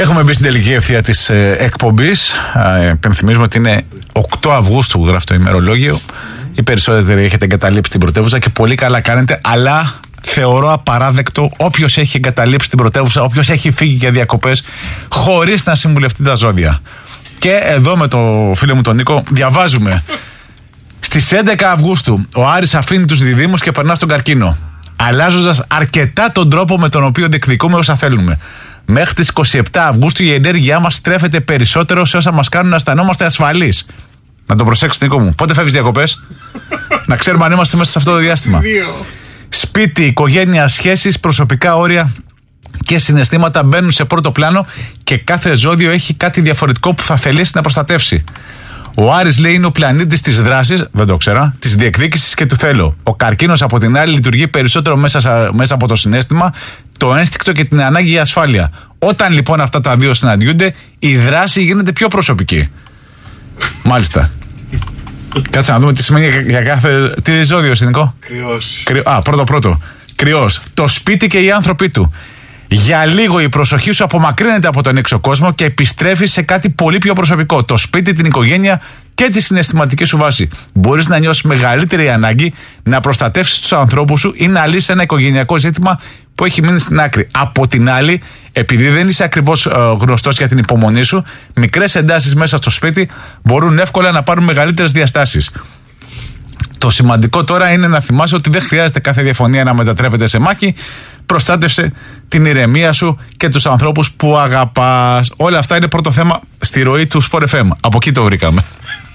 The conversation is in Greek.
Έχουμε μπει στην τελική ευθεία της εκπομπής. Πενθυμίζουμε ότι είναι 8 Αυγούστου, γράφει το ημερολόγιο. Οι περισσότεροι έχετε εγκαταλείψει την πρωτεύουσα και πολύ καλά κάνετε, αλλά θεωρώ απαράδεκτο όποιος έχει εγκαταλείψει την πρωτεύουσα, όποιος έχει φύγει για διακοπές χωρίς να συμβουλευτεί τα ζώδια. Και εδώ με το φίλο μου τον Νίκο διαβάζουμε. Στις 11 Αυγούστου ο Άρης αφήνει τους διδύμους και περνά στον καρκίνο, αλλάζοντας αρκετά τον τρόπο με τον οποίο διεκδικούμε όσα θέλουμε. Μέχρι τις 27 Αυγούστου η ενέργειά μας στρέφεται περισσότερο σε όσα μας κάνουν να αισθανόμαστε ασφαλείς. Να το προσέξεις, Νίκο μου. Πότε φεύγεις διακοπές? Να ξέρουμε αν είμαστε μέσα σε αυτό το διάστημα. Σπίτι, οικογένεια, σχέσεις, προσωπικά όρια και συναισθήματα μπαίνουν σε πρώτο πλάνο και κάθε ζώδιο έχει κάτι διαφορετικό που θα θελήσει να προστατεύσει. Ο Άρης, λέει, είναι ο πλανήτης της δράσης, δεν το ξέρα, της διεκδίκησης και του θέλω. Ο καρκίνος, από την άλλη, λειτουργεί περισσότερο μέσα από το συναίσθημα, το ένστικτο και την ανάγκη για ασφάλεια. Όταν λοιπόν αυτά τα δύο συναντιούνται, η δράση γίνεται πιο προσωπική. Μάλιστα. Κάτσε να δούμε τι σημαίνει για κάθε. Τι ζώδιο, Νικό? Κρυός. Πρώτο. Κρυός. Το σπίτι και οι άνθρωποι του. Για λίγο η προσοχή σου απομακρύνεται από τον έξω κόσμο και επιστρέφει σε κάτι πολύ πιο προσωπικό. Το σπίτι, την οικογένεια και τη συναισθηματική σου βάση. Μπορείς να νιώσεις μεγαλύτερη ανάγκη να προστατεύσεις τους ανθρώπους σου ή να λύσεις ένα οικογενειακό ζήτημα που έχει μείνει στην άκρη. Από την άλλη, επειδή δεν είσαι ακριβώς γνωστός για την υπομονή σου, μικρές εντάσεις μέσα στο σπίτι μπορούν εύκολα να πάρουν μεγαλύτερες διαστάσεις. Το σημαντικό τώρα είναι να θυμάσαι ότι δεν χρειάζεται κάθε διαφωνία να μετατρέπεται σε μάχη. Προστάτευσε την ηρεμία σου και τους ανθρώπους που αγαπάς. Όλα αυτά είναι πρώτο θέμα στη ροή του Sport FM. Από εκεί το βρήκαμε.